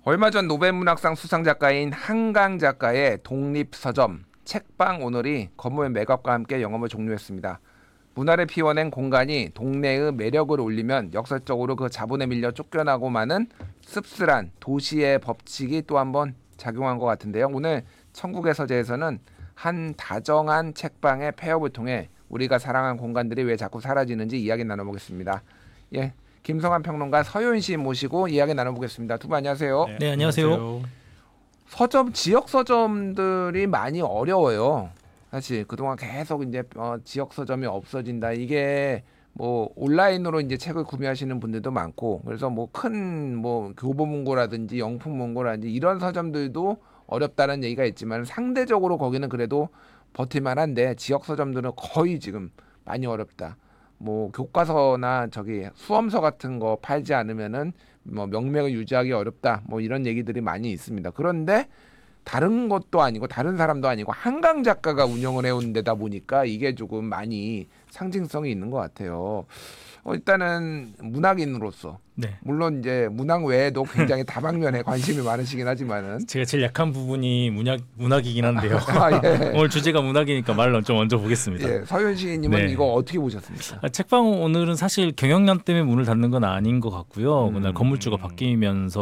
얼마 전 노벨문학상 수상 작가인 한강 작가의 독립서점 책방 오늘이 건물 매각과 함께 영업을 종료했습니다. 문화를 피워낸 공간이 동네의 매력을 올리면 역설적으로 그 자본에 밀려 쫓겨나고 마는 씁쓸한 도시의 법칙이 또 한 번 작용한 것 같은데요. 오늘 천국의 서재에서는 한 다정한 책방의 폐업을 통해 우리가 사랑한 공간들이 왜 자꾸 사라지는지 이야기 나눠보겠습니다. 예, 김성환 평론가 서효인 씨 모시고 이야기 나눠보겠습니다. 두 분 안녕하세요. 네, 안녕하세요. 서점 지역 서점들이 많이 어려워요. 사실 그동안 계속 이제 지역 서점이 없어진다. 이게 뭐 온라인으로 이제 책을 구매하시는 분들도 많고, 그래서 뭐 큰 뭐 교보문고라든지 영풍문고라든지 이런 서점들도 어렵다는 얘기가 있지만 상대적으로 거기는 그래도 버틸만한데 지역 서점들은 거의 지금 많이 어렵다. 뭐 교과서나 저기 수험서 같은 거 팔지 않으면은 뭐 명맥을 유지하기 어렵다. 뭐 이런 얘기들이 많이 있습니다. 그런데 다른 것도 아니고 다른 사람도 아니고 한강 작가가 운영을 해온 데다 보니까 이게 조금 많이 상징성이 있는 것 같아요. 일단은 문학인으로서 물론 이제 문학 외에도 굉장히 다방면에 관심이 많으시긴 하지만은 제가 제일 약한 부분이 문학이긴 한데요. 예. 오늘 주제가 문학이니까 말을 좀 먼저 보겠습니다. 예, 서윤 씨님은 이거 어떻게 보셨습니까? 책방 오늘은 사실 경영난 때문에 문을 닫는 건 아닌 것 같고요. 그날 건물주가 바뀌면서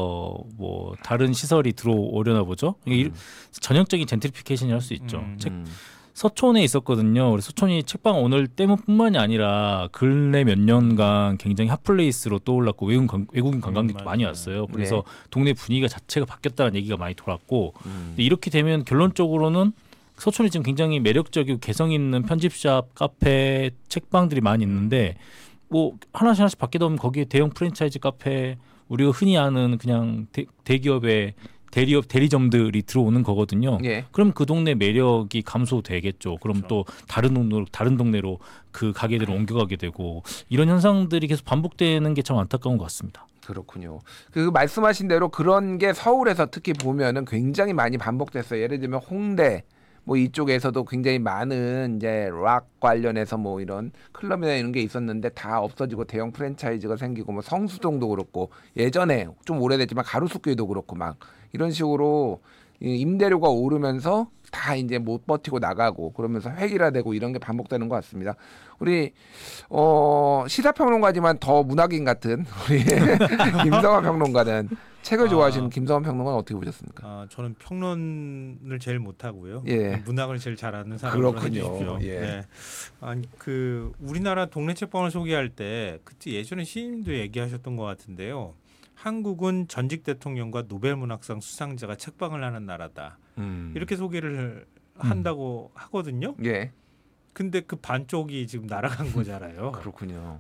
뭐 다른 시설이 들어오려나 보죠. 이게 전형적인 젠트리피케이션이 할 수 있죠. 서촌에 있었거든요. 그래서 서촌이 책방 오늘 때문뿐만이 아니라 근래 몇 년간 굉장히 핫플레이스로 떠올랐고 외국인 관광객도 많이 왔어요. 그래서 동네 분위기가 자체가 바뀌었다는 얘기가 많이 돌았고 이렇게 되면 결론적으로는 서촌이 지금 굉장히 매력적이고 개성 있는 편집샵, 카페, 책방들이 많이 있는데 뭐 하나씩 바뀌다 보면 거기에 대형 프랜차이즈 카페, 우리가 흔히 아는 그냥 대기업의 대리점들이 들어오는 거거든요. 예. 그럼 그 동네 매력이 감소되겠죠. 그럼 또 다른 동네로 그 가게들을 옮겨가게 되고 이런 현상들이 계속 반복되는 게 참 안타까운 것 같습니다. 그렇군요. 그 말씀하신 대로 그런 게 서울에서 특히 보면은 굉장히 많이 반복됐어요. 예를 들면 홍대 뭐 이쪽에서도 굉장히 많은 이제 락 관련해서 뭐 이런 클럽이나 이런 게 있었는데 다 없어지고 대형 프랜차이즈가 생기고 뭐 성수동도 그렇고 예전에 좀 오래됐지만 가로수길도 그렇고 막 이런 식으로 임대료가 오르면서 다 이제 못 버티고 나가고 그러면서 획일화되고 이런 게 반복되는 것 같습니다. 우리 시사평론가지만 더 문학인 같은 우리 김성환 평론가는 책을 좋아하시는 김성환 평론가는 어떻게 보셨습니까? 저는 평론을 제일 못하고요. 예. 문학을 제일 잘하는 사람으로 해주십시오. 예. 네. 우리나라 동네 책방을 소개할 때 그때 예전에 시인도 얘기하셨던 것 같은데요. 한국은 전직 대통령과 노벨문학상 수상자가 책방을 하는 나라다. 이렇게 소개를 한다고 하거든요. 예. 근데 그 반쪽이 지금 날아간 거잖아요. 그렇군요.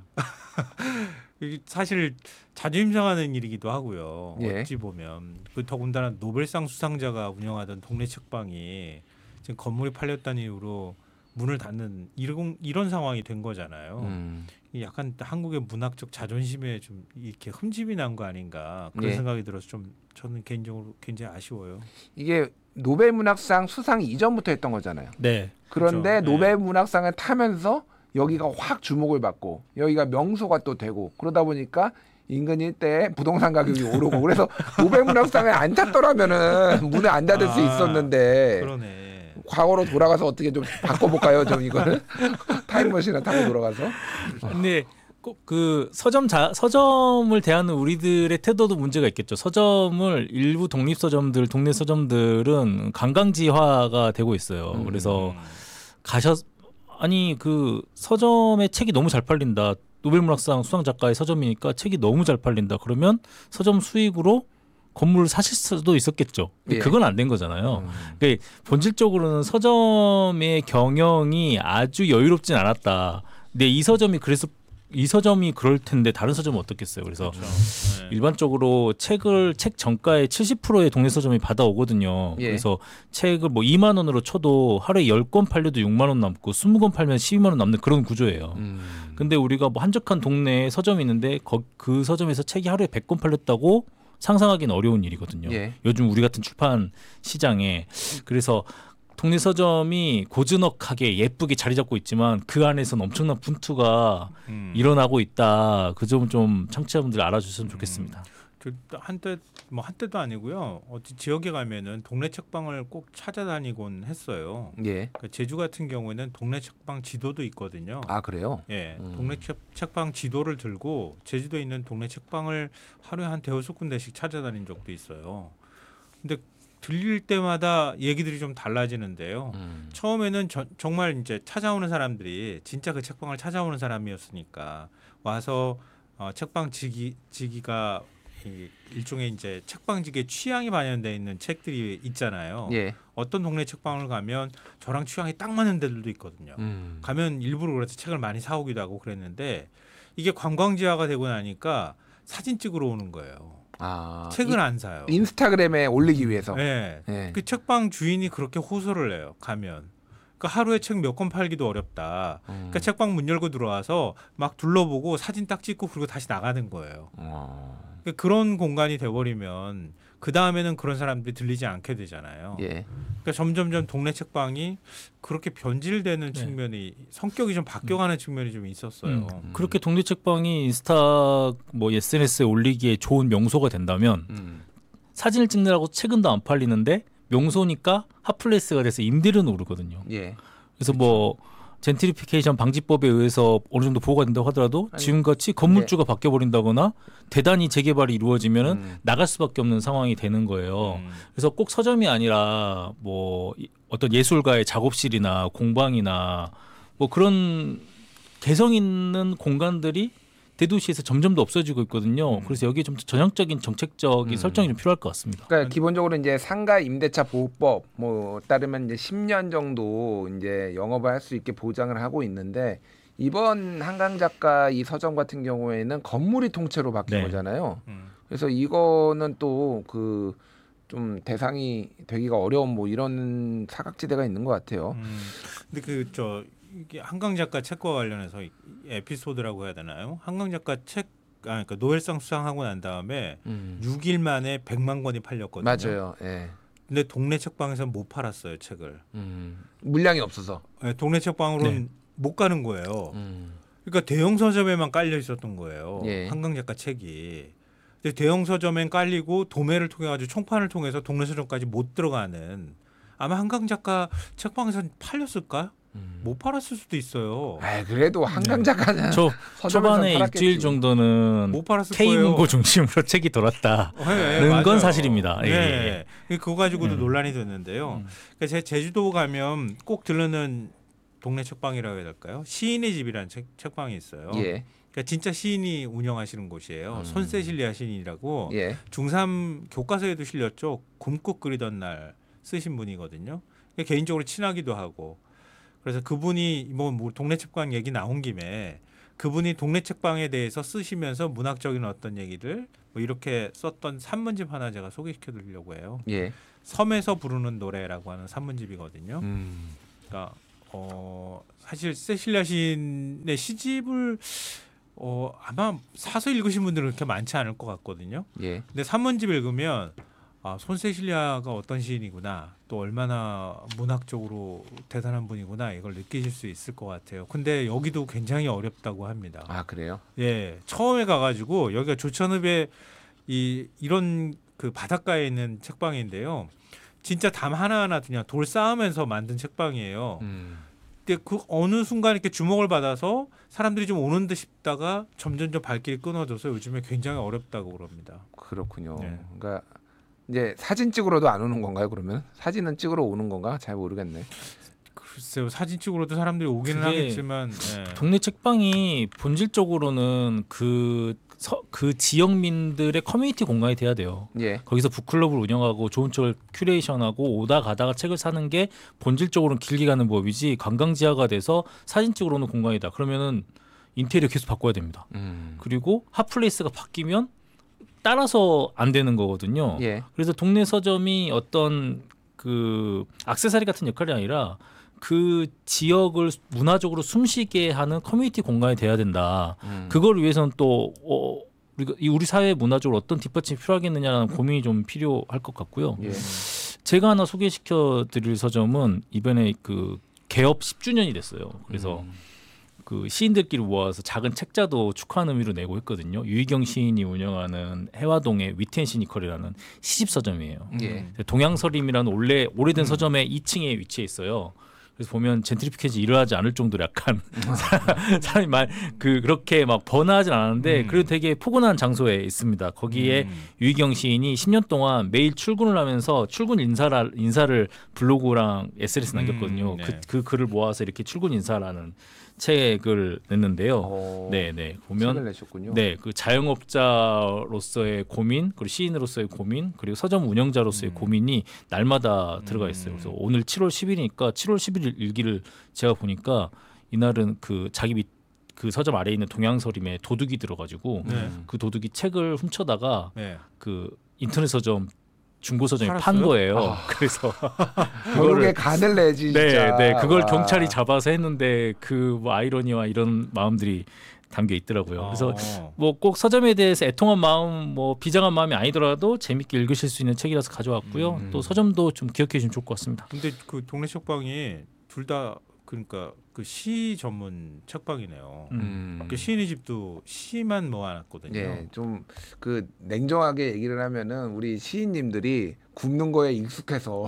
사실 자존심 상하는 일이기도 하고요. 예. 어찌 보면 더군다나 노벨상 수상자가 운영하던 동네 책방이 지금 건물이 팔렸다는 이유로 문을 닫는 이런 상황이 된 거잖아요. 약간 한국의 문학적 자존심에 좀 이렇게 흠집이 난 거 아닌가 그런 생각이 들어서 좀 저는 개인적으로 굉장히 아쉬워요. 이게 노벨문학상 수상 이전부터 했던 거잖아요. 네. 그런데 그렇죠. 노벨문학상을 타면서 여기가 확 주목을 받고 여기가 명소가 또 되고 그러다 보니까 인근 일대에 부동산 가격이 오르고 그래서 노벨문학상에 안 탔더라면은 문을 안 닫을 수 있었는데 그러네. 과거로 돌아가서 어떻게 좀 바꿔볼까요? 좀 이거를 타임머신을 타고 돌아가서. 근데 꼭 그 서점을 대하는 우리들의 태도도 문제가 있겠죠. 서점을 일부 동네 서점들은 관광지화가 되고 있어요. 그래서 그 서점의 책이 너무 잘 팔린다. 노벨문학상 수상 작가의 서점이니까 책이 너무 잘 팔린다. 그러면 서점 수익으로 건물을 사실 수도 있었겠죠. 예. 그건 안 된 거잖아요. 그러니까 본질적으로는 서점의 경영이 아주 여유롭진 않았다. 근데 이 서점이 그럴 텐데 다른 서점은 어떻겠어요. 그래서 일반적으로 책 정가의 70%의 동네 서점이 받아오거든요. 예. 그래서 책을 뭐 2만 원으로 쳐도 하루에 10권 팔려도 6만 원 남고 20권 팔면 12만 원 남는 그런 구조예요. 근데 우리가 뭐 한적한 동네에 서점이 있는데 그 서점에서 책이 하루에 100권 팔렸다고 상상하기는 어려운 일이거든요. 예. 요즘 우리 같은 출판 시장에. 그래서 동네 서점이 고즈넉하게 예쁘게 자리 잡고 있지만 그 안에서는 엄청난 분투가 일어나고 있다. 그 점은 좀 청취자분들 알아주셨으면 좋겠습니다. 한때도 아니고요. 어디 지역에 가면은 동네 책방을 꼭 찾아다니곤 했어요. 예. 그러니까 제주 같은 경우에는 동네 책방 지도도 있거든요. 아 그래요? 예, 동네 책방 지도를 들고 제주도에 있는 동네 책방을 하루에 한 대여섯 군데씩 찾아다닌 적도 있어요. 근데 들릴 때마다 얘기들이 좀 달라지는데요. 처음에는 정말 이제 찾아오는 사람들이 진짜 그 책방을 찾아오는 사람이었으니까 와서 책방 지기가 일종의 이제 책방지기의 취향이 반영되어 있는 책들이 있잖아요. 예. 어떤 동네 책방을 가면 저랑 취향이 딱 맞는 데들도 있거든요. 가면 일부러 그래서 책을 많이 사오기도 하고 그랬는데 이게 관광지화가 되고 나니까 사진 찍으러 오는 거예요. 아, 책을 안 사요. 인스타그램에 올리기 위해서. 네. 예. 그 책방 주인이 그렇게 호소를 해요. 가면. 그러니까 하루에 책 몇 권 팔기도 어렵다. 그러니까 책방 문 열고 들어와서 막 둘러보고 사진 딱 찍고 그리고 다시 나가는 거예요. 그러니까 그런 공간이 돼버리면 그 다음에는 그런 사람들이 들리지 않게 되잖아요. 예. 그러니까 점점점 동네 책방이 그렇게 변질되는 측면이 성격이 좀 바뀌어가는 측면이 좀 있었어요. 그렇게 동네 책방이 인스타 뭐 SNS에 올리기에 좋은 명소가 된다면 사진을 찍느라고 책은 더 안 팔리는데 명소니까 핫플레이스가 돼서 임대료는 오르거든요. 예. 그래서 뭐 젠트리피케이션 방지법에 의해서 어느 정도 보호가 된다고 하더라도 지금같이 건물주가 바뀌어 버린다거나 대단히 재개발이 이루어지면은 나갈 수밖에 없는 상황이 되는 거예요. 그래서 꼭 서점이 아니라 뭐 어떤 예술가의 작업실이나 공방이나 뭐 그런 개성 있는 공간들이 대도시에서 점점 더 없어지고 있거든요. 그래서 여기에 좀 전형적인 정책적인 설정이 좀 필요할 것 같습니다. 그러니까 기본적으로 이제 상가 임대차 보호법 뭐 따르면 이제 10년 정도 이제 영업을 할 수 있게 보장을 하고 있는데 이번 한강 작가 이 서점 같은 경우에는 건물이 통째로 바뀐 네. 거잖아요. 그래서 이거는 또 그 좀 대상이 되기가 어려운 뭐 이런 사각지대가 있는 것 같아요. 근데 이게 한강 작가 책과 관련해서 에피소드라고 해야 되나요? 한강 작가 그러니까 노벨상 수상하고 난 다음에 6일 만에 100만 권이 팔렸거든요. 맞아요. 예. 근데 동네 책방에서 못 팔았어요, 책을. 물량이 없어서. 네, 동네 책방으로는 못 가는 거예요. 그러니까 대형 서점에만 깔려 있었던 거예요. 예. 한강 작가 책이. 근데 대형 서점엔 깔리고 도매를 통해 가지고 총판을 통해서 동네 서점까지 못 들어가는 아마 한강 작가 책방에서 팔렸을까? 못 팔았을 수도 있어요. 아, 그래도 한강 작가는 저 서점에선 초반에 팔았겠지. 일주일 정도는 못 팔았을 거예요. K문고 중심으로 책이 돌았다는 맞아요. 건 사실입니다. 네. 그거 가지고도 논란이 됐는데요. 그러니까 제가 제주도 가면 꼭 들르는 동네 책방이라고 해야 될까요? 시인의 집이라는 책방이 있어요. 예. 그러니까 진짜 시인이 운영하시는 곳이에요. 손세실리아 시인이라고 예. 중3 교과서에도 실렸죠. 굼국 그리던 날 쓰신 분이거든요. 그러니까 개인적으로 친하기도 하고. 그래서 그분이 뭐 동네 책방 얘기 나온 김에 그분이 동네 책방에 대해서 쓰시면서 문학적인 어떤 얘기를 뭐 이렇게 썼던 산문집 하나 제가 소개시켜 드리려고 해요. 예. 섬에서 부르는 노래라고 하는 산문집이거든요. 그러니까 사실 세실리아 시인의 시집을 아마 사서 읽으신 분들은 그렇게 많지 않을 것 같거든요. 예. 근데 산문집 읽으면 손세실리아가 어떤 시인이구나, 또 얼마나 문학적으로 대단한 분이구나 이걸 느끼실 수 있을 것 같아요. 근데 여기도 굉장히 어렵다고 합니다. 아, 그래요? 예, 처음에 가가지고 여기가 조천읍에 이런 그 바닷가에 있는 책방인데요. 진짜 담 하나하나 그냥 돌 쌓으면서 만든 책방이에요. 근데 그 어느 순간 이렇게 주목을 받아서 사람들이 좀 오는 듯 싶다가 점점점 발길이 끊어져서 요즘에 굉장히 어렵다고 그럽니다. 그렇군요. 네. 그러니까 이제 사진 찍으러도 안 오는 건가요? 그러면 사진은 찍으러 오는 건가? 잘 모르겠네. 글쎄요, 사진 찍으로도 사람들이 오기는 그게 하겠지만 동네 책방이 본질적으로는 그 지역민들의 커뮤니티 공간이 돼야 돼요. 예. 거기서 북클럽을 운영하고 좋은 책을 큐레이션하고 오다 가다가 책을 사는 게 본질적으로는 길게 가는 법이지 관광지화가 돼서 사진 찍으러 오는 공간이다. 그러면은 인테리어 계속 바꿔야 됩니다. 그리고 핫플레이스가 바뀌면 따라서 안 되는 거거든요. 예. 그래서 동네 서점이 어떤 그 액세서리 같은 역할이 아니라 그 지역을 문화적으로 숨쉬게 하는 커뮤니티 공간이 돼야 된다. 그걸 위해서는 또 우리 사회 문화적으로 어떤 뒷받침이 필요하겠느냐라는 고민이 좀 필요할 것 같고요. 예. 제가 하나 소개시켜 드릴 서점은 이번에 그 개업 10주년이 됐어요. 그래서 그 시인들끼리 모아서 작은 책자도 축하하는 의미로 내고 했거든요. 유희경 시인이 운영하는 해화동의 위트앤시니컬이라는 시집 서점이에요. 예. 동양서림이라는 원래 오래된 서점의 2층에 위치해 있어요. 그래서 보면 젠트리피케이션이 일어나지 않을 정도로 약간 사람이 그렇게 막 번화하진 않았는데 그래도 되게 포근한 장소에 있습니다. 거기에 유희경 시인이 10년 동안 매일 출근을 하면서 출근 인사를 블로그랑 SNS에 남겼거든요. 네. 그 글을 모아서 이렇게 출근 인사라는 책을 냈는데요. 네네 보면 책을 내셨군요. 네, 그 자영업자로서의 고민, 그리고 시인으로서의 고민, 그리고 서점 운영자로서의 고민이 날마다 들어가 있어요. 그래서 오늘 7월 10일이니까 7월 11일 일기를 제가 보니까 이날은 그 자기 밑 그 서점 아래에 있는 동양서림에 도둑이 들어가지고 네. 그 도둑이 책을 훔쳐다가 네. 그 인터넷 서점 중고 서점에 판 팔았어요? 거예요. 그래서 결국에 간을 내지 진짜. 네, 그걸 와. 경찰이 잡아서 했는데 그 뭐 아이러니와 이런 마음들이 담겨 있더라고요. 그래서 뭐 꼭 서점에 대해서 애통한 마음, 뭐 비장한 마음이 아니더라도 재밌게 읽으실 수 있는 책이라서 가져왔고요. 또 서점도 좀 기억해 주시면 좋을 것 같습니다. 근데 그 동네 책방이 둘 다 그러니까 그 시 전문 책방이네요. 그 시인의 집도 시만 모아놨거든요. 예, 좀 그 냉정하게 얘기를 하면은 우리 시인님들이 굽는 거에 익숙해서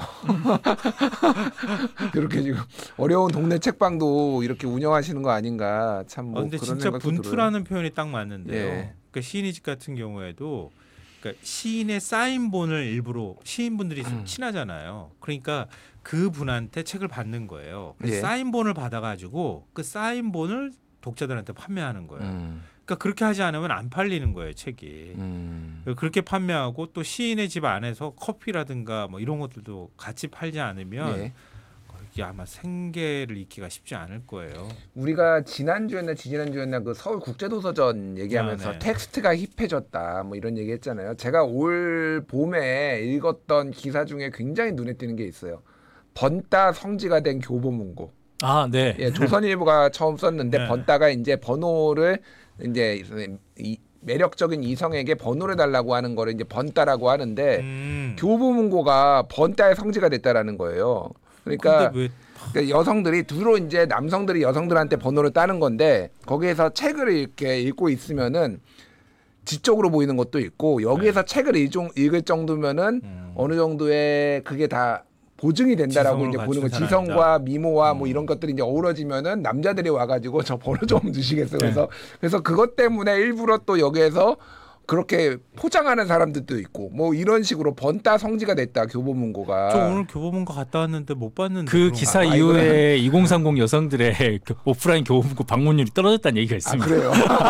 그렇게 지금 어려운 동네 책방도 이렇게 운영하시는 거 아닌가 참 뭐 근데 그런 진짜 생각도 들어요. 분투라는 표현이 딱 맞는데요. 예. 그러니까 시인의 집 같은 경우에도 그러니까 시인의 사인본을 일부러 시인분들이 좀 친하잖아요. 그러니까 그 분한테 책을 받는 거예요. 그래서 예. 사인본을 받아가지고 그 사인본을 독자들한테 판매하는 거예요. 음, 그러니까 그렇게 하지 않으면 안 팔리는 거예요, 책이. 그렇게 판매하고 또 시인의 집 안에서 커피라든가 뭐 이런 것들도 같이 팔지 않으면 예. 이게 아마 생계를 잇기가 쉽지 않을 거예요. 우리가 지난주였나 지지난주였나 그 서울 국제도서전 얘기하면서 아, 네. 텍스트가 힙해졌다 뭐 이런 얘기 했잖아요. 제가 올 봄에 읽었던 기사 중에 굉장히 눈에 띄는 게 있어요. 번따 성지가 된 교보문고. 아, 네. 예, 조선일보가 처음 썼는데 네. 번따가 이제 번호를 이제 매력적인 이성에게 번호를 달라고 하는 거를 이제 번따라고 하는데 교보문고가 번따의 성지가 됐다라는 거예요. 그러니까 근데 왜 그러니까 여성들이 주로 이제 남성들이 여성들한테 번호를 따는 건데 거기에서 책을 이렇게 읽고 있으면은 지적으로 보이는 것도 있고 여기에서 책을 읽을 정도면은 어느 정도의 그게 다 보증이 된다라고 지성을 이제 보는 거. 갖춘 지성과 사람이다. 미모와 뭐 이런 것들이 이제 어우러지면은 남자들이 와가지고 저 번호 좀 주시겠어요. 그래서 그것 때문에 일부러 또 여기에서 그렇게 포장하는 사람들도 있고 뭐 이런 식으로 번따 성지가 됐다 교보문고가. 저 오늘 교보문고 갔다 왔는데 못 봤는데 그 그런 기사 거. 이후에 2030 여성들의 그 오프라인 교보문고 방문율이 떨어졌다는 얘기가 아, 있습니다. 그래요.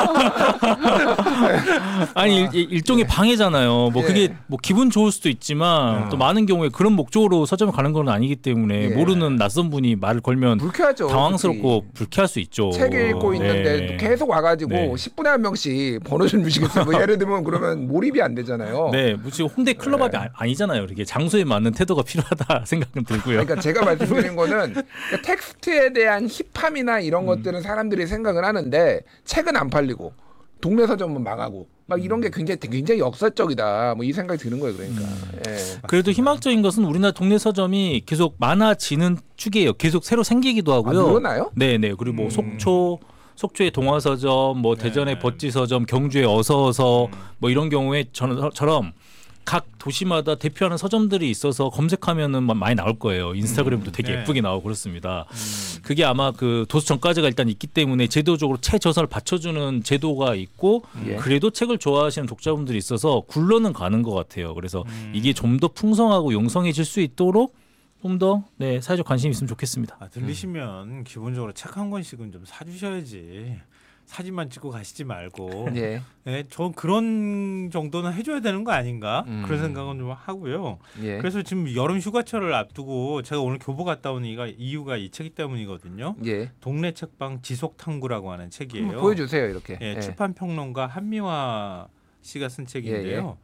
아니 일종의 방해잖아요. 뭐 예. 그게 뭐 기분 좋을 수도 있지만 또 많은 경우에 그런 목적으로 서점에 가는 건 아니기 때문에 예. 모르는 낯선 분이 말을 걸면 불쾌하죠. 당황스럽고 특히. 불쾌할 수 있죠. 책 읽고 있는데 네. 계속 와가지고 네. 10분에 한 명씩 번호 좀 주시겠어요. 뭐 예를 들면 그러면 몰입이 안 되잖아요. 네, 뭐 지금 홍대 클럽업이 아니잖아요. 이게 장소에 맞는 태도가 필요하다 생각은 들고요. 그러니까 제가 말씀드린 거는 그러니까 텍스트에 대한 힙함이나 이런 것들은 사람들이 생각을 하는데 책은 안 팔리고 동네 서점은 망하고 막 이런 게 굉장히 역사적이다. 뭐 이 생각이 드는 거예요. 그러니까. 예. 그래도 희망적인 것은 우리나라 동네 서점이 계속 많아지는 축이에요. 계속 새로 생기기도 아, 하고요. 늘어나요? 네. 그리고 뭐 속초의 동화서점, 뭐 대전의 네. 버찌서점, 경주의 어서어서 뭐 이런 경우에 저처럼 각 도시마다 대표하는 서점들이 있어서 검색하면은 많이 나올 거예요. 인스타그램도 되게 네. 예쁘게 나오고 그렇습니다. 그게 아마 그 도서정가제가 일단 있기 때문에 제도적으로 최저선을 받쳐주는 제도가 있고 예. 그래도 책을 좋아하시는 독자분들이 있어서 굴러는 가는 것 같아요. 그래서 이게 좀 더 풍성하고 용성해질 수 있도록 좀 더 사회적 관심이 있으면 좋겠습니다. 들리시면 기본적으로 책 한 권씩은 좀 사주셔야지. 사진만 찍고 가시지 말고. 예. 네, 저 그런 정도는 해줘야 되는 거 아닌가 그런 생각은 좀 하고요. 예. 그래서 지금 여름 휴가철을 앞두고 제가 오늘 교보 갔다 온 이유가 이 책 때문이거든요. 예. 동네 책방 지속 탐구라고 하는 책이에요. 한번 보여주세요. 이렇게. 예, 예. 출판 평론가 한미화 씨가 쓴 책인데요.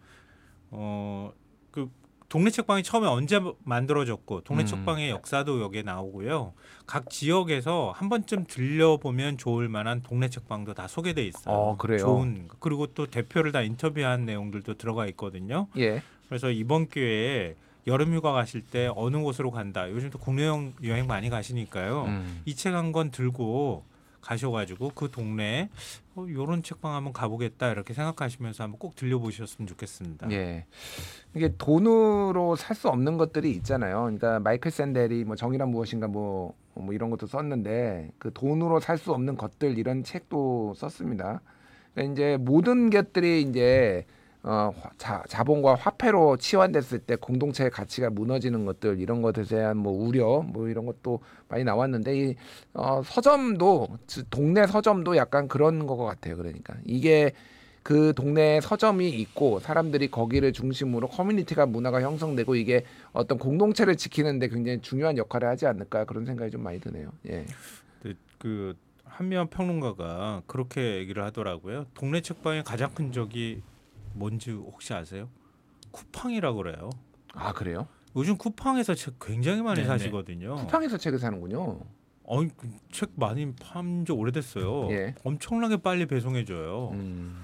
그 동네 책방이 처음에 언제 만들어졌고 동네 책방의 역사도 여기에 나오고요. 각 지역에서 한 번쯤 들려보면 좋을 만한 동네 책방도 다 소개돼 있어요. 그래요? 좋은 그리고 또 대표를 다 인터뷰한 내용들도 들어가 있거든요. 예. 그래서 이번 기회에 여름휴가 가실 때 어느 곳으로 간다. 요즘 또 국내 여행 많이 가시니까요. 이 책 한 권 들고 가셔가지고 그 동네에 이런 책방 한번 가보겠다 이렇게 생각하시면서 한번 꼭 들려보셨으면 좋겠습니다. 예. 이게 돈으로 살 수 없는 것들이 있잖아요. 그러니까 마이클 샌델이 뭐 정의란 무엇인가 뭐 이런 것도 썼는데 그 돈으로 살 수 없는 것들 이런 책도 썼습니다. 그러니까 이제 모든 것들이 이제 자본과 화폐로 치환됐을 때 공동체의 가치가 무너지는 것들 이런 것에 대한 뭐 우려 뭐 이런 것도 많이 나왔는데 이 서점도 동네 서점도 약간 그런 것 같아요. 그러니까 이게 그 동네에 서점이 있고 사람들이 거기를 중심으로 커뮤니티가 문화가 형성되고 이게 어떤 공동체를 지키는데 굉장히 중요한 역할을 하지 않을까 그런 생각이 좀 많이 드네요. 예. 그 한미환 평론가가 그렇게 얘기를 하더라고요. 동네 책방의 가장 큰 적이 뭔지 혹시 아세요? 쿠팡이라고 그래요. 아 그래요? 요즘 쿠팡에서 책 굉장히 많이 네네. 사시거든요. 쿠팡에서 책을 사는군요. 책 많이 판 지 오래됐어요. 예. 엄청나게 빨리 배송해줘요.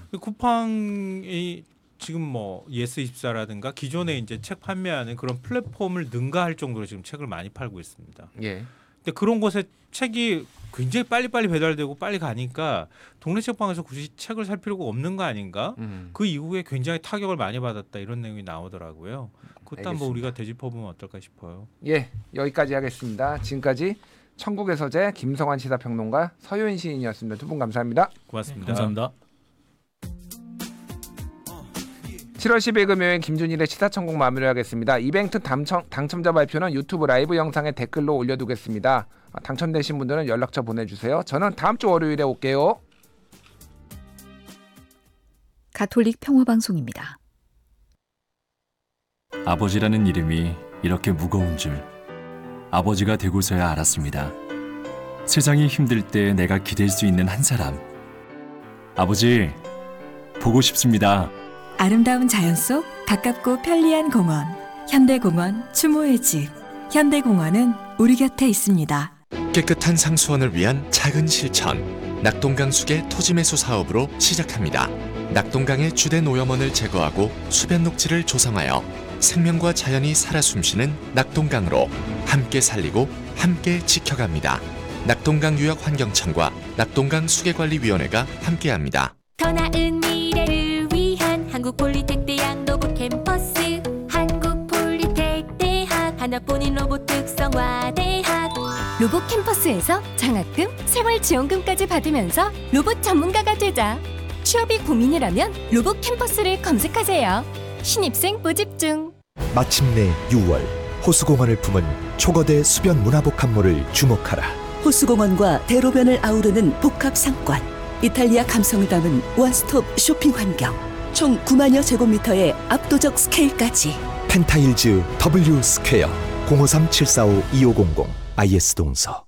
쿠팡이 지금 뭐 예스24라든가 기존에 이제 책 판매하는 그런 플랫폼을 능가할 정도로 지금 책을 많이 팔고 있습니다. 예. 근데 그런 곳에 책이 굉장히 빨리빨리 배달되고 빨리 가니까 동네 책방에서 굳이 책을 살 필요가 없는 거 아닌가? 그 이후에 굉장히 타격을 많이 받았다 이런 내용이 나오더라고요. 그것도 한번 우리가 되짚어보면 어떨까 싶어요. 예, 여기까지 하겠습니다. 지금까지 천국의 서재 김성환 시사평론가 서효인 시인이었습니다. 두 분 감사합니다. 고맙습니다. 감사합니다. 7월 10일 금요일 김준일의 시사천국 마무리하겠습니다. 이벤트 당첨자 발표는 유튜브 라이브 영상에 댓글로 올려두겠습니다. 당첨되신 분들은 연락처 보내주세요. 저는 다음 주 월요일에 올게요. 가톨릭 평화방송입니다. 아버지라는 이름이 이렇게 무거운 줄 아버지가 되고서야 알았습니다. 세상이 힘들 때 내가 기댈 수 있는 한 사람. 아버지, 보고 싶습니다. 아름다운 자연 속 가깝고 편리한 공원. 현대공원 추모의 집. 현대공원은 우리 곁에 있습니다. 깨끗한 상수원을 위한 작은 실천. 낙동강수계 토지매수 사업으로 시작합니다. 낙동강의 주된 오염원을 제거하고 수변 녹지를 조성하여 생명과 자연이 살아 숨쉬는 낙동강으로 함께 살리고 함께 지켜갑니다. 낙동강유역환경청과 낙동강수계관리위원회가 함께합니다. 더 나은 미래를 위한 한국폴리텍대학 로봇 캠퍼스. 한국폴리텍대학 하나뿐인 로봇 특성화대학. 로봇 캠퍼스에서 장학금, 생활지원금까지 받으면서 로봇 전문가가 되자. 취업이 고민이라면 로봇 캠퍼스를 검색하세요. 신입생 모집 중. 마침내 6월 호수공원을 품은 초거대 수변 문화복합물을 주목하라. 호수공원과 대로변을 아우르는 복합 상권. 이탈리아 감성을 담은 원스톱 쇼핑 환경. 총 9만여 제곱미터의 압도적 스케일까지. 펜타일즈 W 스퀘어 053-745-2500 IS 동서.